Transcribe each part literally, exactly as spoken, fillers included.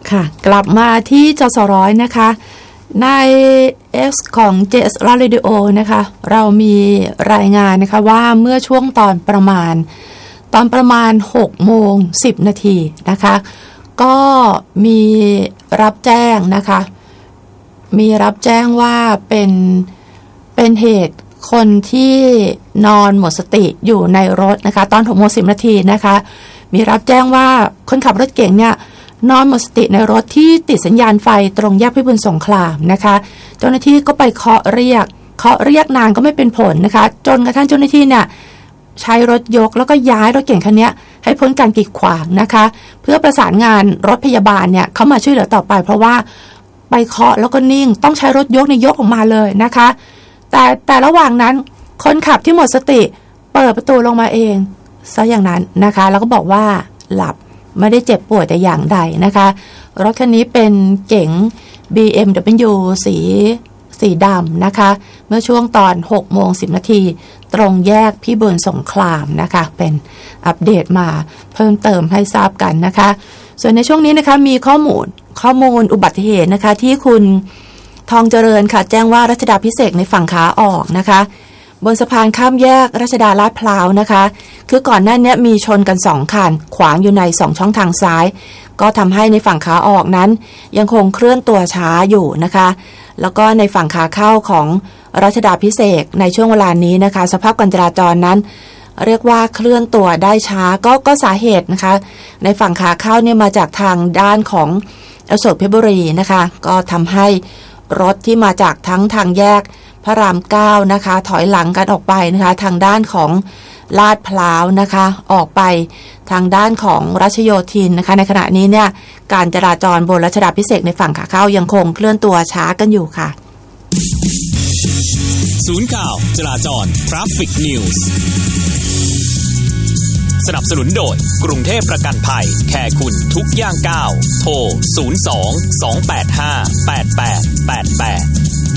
ค่ะกลับมาที่จสร้อยนะคะใน X ของ เจ เอส Radio นะคะเรามีรายงานนะคะว่าเมื่อช่วงตอนประมาณตอนประมาณหกโมงสิบนาทีนะคะก็มีรับแจ้งนะคะมีรับแจ้งว่าเป็นเป็นเหตุคนที่นอนหมดสติอยู่ในรถนะคะตอนหกโมงสิบนาทีนะคะมีรับแจ้งว่าคนขับรถเก๋งเนี่ยนอนหมดสติในรถที่ติดสัญญาณไฟตรงแยกพิบูลสงครามนะคะเจ้าหน้าที่ก็ไปเคาะเรียกเคาะเรียกนานก็ไม่เป็นผลนะคะจนกระทั่งเจ้าหน้าที่เนี่ยใช้รถยกแล้วก็ย้ายรถเก๋งคันนี้ให้พ้นการกีดขวางนะคะเพื่อประสานงานรถพยาบาลเนี่ยเข้ามาช่วยเหลือต่อไปเพราะว่าไปเคาะแล้วก็นิ่งต้องใช้รถยกในยกออกมาเลยนะคะแต่แต่ระหว่างนั้นคนขับที่หมดสติเปิดประตูลงมาเองซะอย่างนั้นนะคะแล้วก็บอกว่าหลับไม่ได้เจ็บป่วยแต่อย่างใดนะคะรถคันนี้เป็นเก๋ง บี เอ็ม ดับเบิลยู สีสีดำนะคะเมื่อช่วงตอนหกโมงสิบนาทีตรงแยกพิบูลสงครามนะคะเป็นอัปเดตมาเพิ่มเติมให้ทราบกันนะคะส่วนในช่วงนี้นะคะมีข้อมูลข้อมูลอุบัติเหตุนะคะที่คุณทองเจริญค่ะแจ้งว่ารัชดาภิเษกในฝั่งขาออกนะคะบนสะพานข้ามแยกรัชดาลาดพร้าวนะคะคือก่อนหน้านี้มีชนกันสองคันขวางอยู่ในสองช่องทางซ้ายก็ทำให้ในฝั่งขาออกนั้นยังคงเคลื่อนตัวช้าอยู่นะคะแล้วก็ในฝั่งขาเข้าของรัชดาภิเษกในช่วงเวลานี้นะคะสภาพการจราจรนั้นเรียกว่าเคลื่อนตัวได้ช้าก็ก็สาเหตุนะคะในฝั่งขาเข้าเนี่ยมาจากทางด้านของอโศกเพชรบุรีนะคะก็ทำให้รถที่มาจากทั้งทางแยกพระรามเก้านะคะถอยหลังกันออกไปนะคะทางด้านของลาดพร้าวนะคะออกไปทางด้านของรัชโยธินนะคะในขณะนี้เนี่ยการจราจรบนรัชดาภิเษกในฝั่งขาเข้ายังคงเคลื่อนตัวช้ากันอยู่ค่ะศูนย์ข่าวจราจร Traffic News สนับสนุนโดยกรุงเทพประกันภัยแค่คุณทุกย่างก้าวโทรศูนย์ สอง สอง แปด ห้า แปด แปด แปด แปด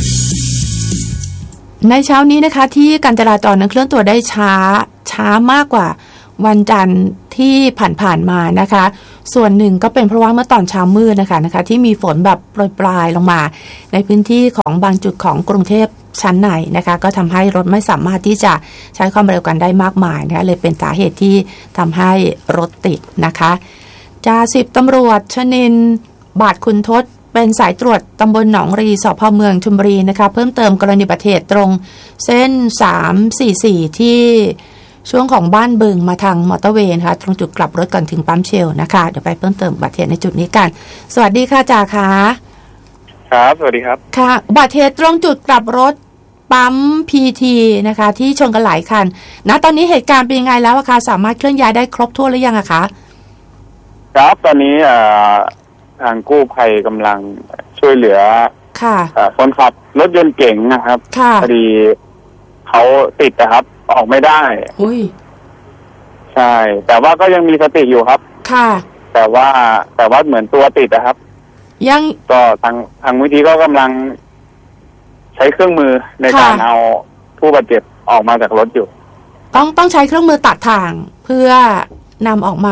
ในเช้านี้นะคะที่การจราจรนั้นเคลื่อนตัวได้ช้าช้ามากกว่าวันจันทร์ที่ผ่านๆมานะคะส่วนหนึ่งก็เป็นเพราะว่าเมื่อตอนเช้ามืดนะคะนะคะที่มีฝนแบบโปรยๆลงมาในพื้นที่ของบางจุดของกรุงเทพชั้นในนะคะก็ทำให้รถไม่สามารถที่จะใช้ความเร็วกันได้มากมายนะคะเลยเป็นสาเหตุที่ทำให้รถติดนะคะจ่าสิบตำรวจชนินทร์บาทคุณทศเป็นสายตรวจตำบลหนองรีสภ.เมืองชลบุรีนะคะเพิ่มเติมกรณีอุบัติเหตุตรงเส้นสามสี่สี่ที่ช่วงของบ้านบึงมาทางมอเตอร์เวย์นะคะตรงจุดกลับรถก่อนถึงปั๊มเชลนะคะเดี๋ยวไปเพิ่มเติมอุบัติเหตุในจุดนี้กันสวัสดีค่ะจ่าค่ะครับสวัสดีครับค่ะอุบัติเหตุตรงจุดกลับรถปั๊ม พี ที นะคะที่ชนกันหลายคันนะตอนนี้เหตุการณ์เป็นยังไงแล้วอะคะสามารถเคลื่อนย้ายได้ครบถ้วนหรือยังอะคะครับตอนนี้เอ่อทางกู้ภัยกำลังช่วยเหลือค่ะคนขับรถยนต์เก๋งนะครับพอดีเขาติดนะครับออกไม่ได้อุ้ยใช่แต่ว่าก็ยังมีสติอยู่ครับค่ะแต่ว่าแต่ว่าเหมือนตัวติดนะครับยังก็ทางทางวิธีก็กำลังใช้เครื่องมือในการเอาผู้บาดเจ็บออกมาจากรถอยู่ต้องต้องใช้เครื่องมือตัดทางเพื่อนำออกมา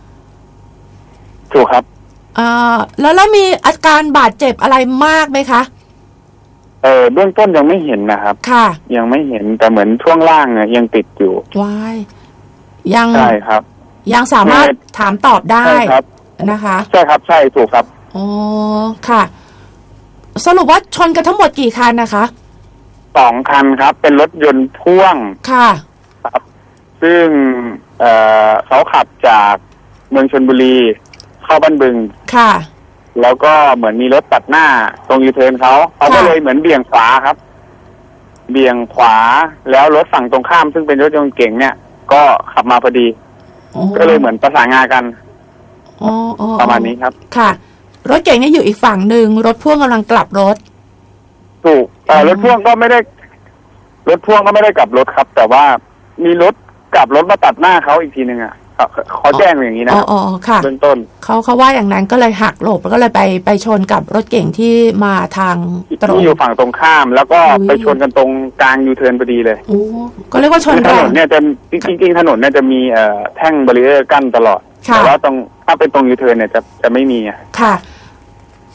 ถูกครับอ่าแล้วแล้วมีอาการบาดเจ็บอะไรมากไหมคะเออเบื้องต้นยังไม่เห็นนะครับค่ะยังไม่เห็นแต่เหมือนช่วงล่างเนี่ยยังติดอยู่ว้ายยังใช่ครับยังสามารถถามตอบได้นะคะใช่ครับใช่ถูกครับอ๋อค่ะสรุปว่าชนกันทั้งหมดกี่คันนะคะสองคันครับเป็นรถยนต์พ่วงค่ะครับซึ่งเอ่อเขาขับจากเมืองชลบุรีเข้าบ้านบึงค่ะแล้วก็เหมือนมีรถตัดหน้าตรงยูเทิร์นเขาเขาก็เลยเหมือนเบี่ยงขวาครับเบี่ยงขวาแล้วรถฝั่งตรงข้ามซึ่งเป็นรถยนต์เก๋งเนี่ยก็ขับมาพอดีก็เลยเหมือนประสานงานกันประมาณนี้ครับค่ะรถเก๋งเนี่ยอยู่อีกฝั่งหนึ่งรถพ่วงกำลังกลับรถถูกแต่รถพ่วงก็ไม่ได้รถพ่วงก็ไม่ได้กลับรถครับแต่ว่ามีรถกลับรถมาตัดหน้าเขาอีกทีนึงอ่ะเขาแจ้งอย่างนี้นะอ๋อค่ะเบื้องต้นเขาเขาว่าอย่างนั้นก็เลยหักหลบแล้วก็เลยไปไปชนกับรถเก๋งที่มาทางตรงที่อยู่ฝั่งตรงข้ามแล้วก็ไปชนกันตรงกลางยูเทิร์นพอดีเลยโอ้ก็เรียกว่าชนถนนเนี่ยจะจริงๆถนนเนี่ยจะมีเอ่อแท่งบารีเออร์กั้นตลอดแต่ว่าตรงถ้าเป็นตรงยูเทิร์นเนี่ยจะจะไม่มีอ่ะค่ะ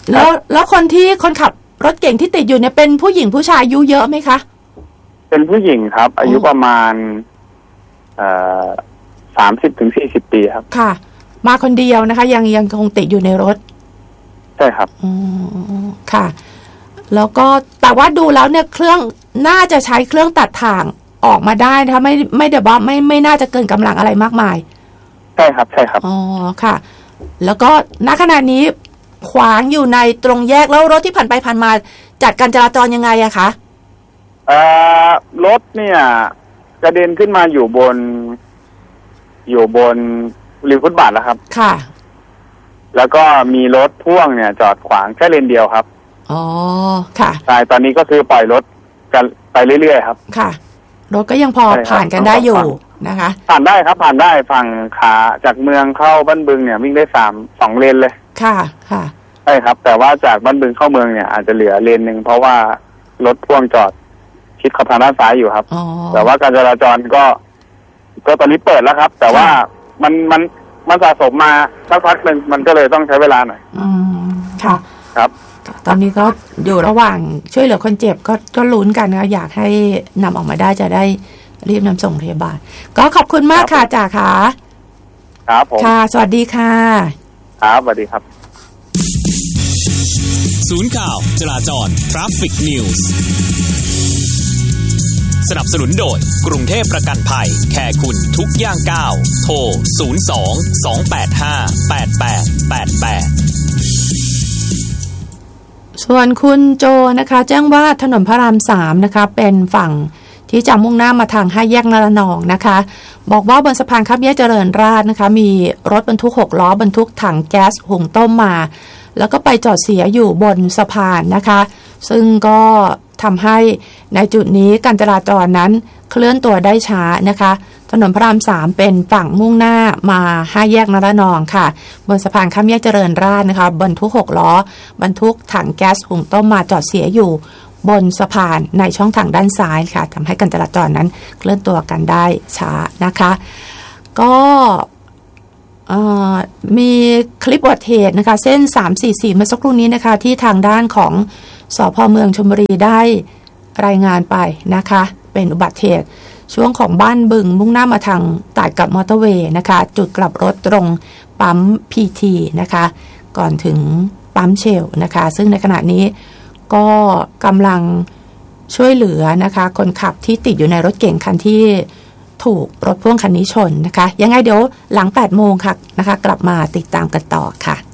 แล้วแล้วคนที่คนขับรถเก่งที่ติดอยู่เนี่ยเป็นผู้หญิงผู้ชายอายุเยอะไหมคะเป็นผู้หญิงครับอายุประมาณเอ่อสามสิบถึงสี่สิบปีครับค่ะมาคนเดียวนะคะยังยังคงติดอยู่ในรถใช่ครับอ๋อค่ะแล้วก็แต่ว่าดูแล้วเนี่ยเครื่องน่าจะใช้เครื่องตัดถ่างออกมาได้นะคะไม่ไม่เดี๋ยวว่าไม่ไม่น่าจะเกินกำลังอะไรมากมายใช่ครับใช่ครับอ๋อค่ะแล้วก็ณขณะนี้ขวางอยู่ในตรงแยกแล้วรถที่ผ่านไปผ่านมาจัดการจราจรยังไงอะคะเอ่อรถเนี่ยกระเด็นขึ้นมาอยู่บนอยู่บนริมฟุตบาทแล้วครับค่ะแล้วก็มีรถพ่วงเนี่ยจอดขวางแค่เลนเดียวครับอ๋อค่ะใช่ตอนนี้ก็คือปล่อยรถกันไปเรื่อยๆครับค่ะรถก็ยังพอผ่านกันได้อยู่นะคะผ่านได้ครับผ่านได้ฝั่งขาจากเมืองเข้าบ้านบึงเนี่ยวิ่งได้สามสองเลนเลยค่ะค่ะใช่ครับแต่ว่าจากบ้านบึงเข้าเมืองเนี่ยอาจจะเหลือเลนหนึ่งเพราะว่ารถพ่วงจอดชิดเข้าทางด้านซ้ายอยู่ครับแต่ว่าการจราจรก็ก็ตอนนี้เปิดแล้วครับแต่ว่ามันมันมันสะสมมาสักพักหนึ่งมันก็เลยต้องใช้เวลาหน่อยอืมค่ะครับตอนนี้ก็อยู่ระหว่างช่วยเหลือคนเจ็บก็ก็ลุ้นกันนะอยากให้นำออกมาได้จะได้รีบนำส่งโรงพยาบาลก็ขอบคุณมากค่ะจ่าค่ะครับผมค่ะสวัสดีค่ะครับสวัสดีครับศูนย์ข่าวจราจร Traffic News สนับสนุนโดยกรุงเทพประกันภัยแคร์คุณทุกย่างก้าวโทรศูนย์ สอง สอง แปด ห้า แปด แปด แปด แปดส่วนคุณโจนะคะแจ้งว่าถนนพระรามสามนะคะเป็นฝั่งที่จะมุ่งหน้ามาทางห้าแยกนรนองนะคะบอกว่าบนสะพานข้ามแยกเจริญราษฎร์นะคะมีรถบรรทุกหกล้อบรรทุกถังแก๊สหุงต้มมาแล้วก็ไปจอดเสียอยู่บนสะพานนะคะซึ่งก็ทำให้ในจุดนี้การจราจรนั้นเคลื่อนตัวได้ช้านะคะถนนพระรามสามเป็นฝั่งมุ่งหน้ามาห้าแยกนรนองค่ะบนสะพานข้ามแยกเจริญราษฎร์นะคะบรรทุกหกล้อบรรทุกถังแก๊สหุงต้มมาจอดเสียอยู่บนสะพานในช่องทางด้านซ้ายค่ะทำให้การจราจรนั้นเคลื่อนตัวกันได้ช้านะคะก็มีคลิปอุบัติเหตุนะคะเส้นสามสี่สี่เมื่อสักครู่นี้นะคะที่ทางด้านของสภ.เมืองชลบุรีได้รายงานไปนะคะเป็นอุบัติเหตุช่วงของบ้านบึงมุ่งหน้ามาทางตัดกับมอเตอร์เวย์นะคะจุดกลับรถตรงปั๊ม พี ที นะคะก่อนถึงปั๊มเชลนะคะซึ่งในขณะนี้ก็กำลังช่วยเหลือนะคะคนขับที่ติดอยู่ในรถเก๋งคันที่ถูกรถพ่วงคันนี้ชนนะคะยังไงเดี๋ยวหลังแปดโมงค่ะนะคะกลับมาติดตามกันต่อค่ะ